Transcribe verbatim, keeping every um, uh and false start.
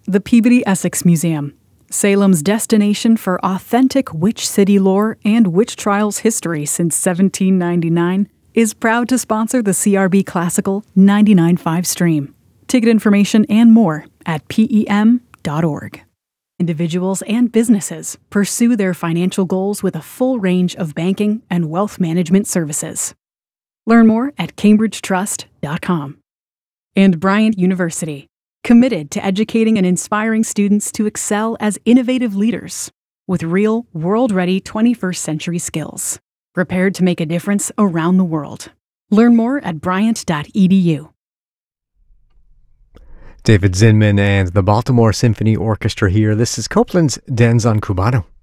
The Peabody Essex Museum, Salem's destination for authentic witch city lore and witch trials history since seventeen ninety-nine, is proud to sponsor the C R B Classical ninety-nine point five stream. Ticket information and more at P E M dot org. Individuals and businesses pursue their financial goals with a full range of banking and wealth management services. Learn more at Cambridge Trust dot com. And Bryant University, committed to educating and inspiring students to excel as innovative leaders with real, world-ready twenty-first century skills, prepared to make a difference around the world. Learn more at Bryant dot E D U. David Zinman and the Baltimore Symphony Orchestra here. This is Copland's Danzon Cubano.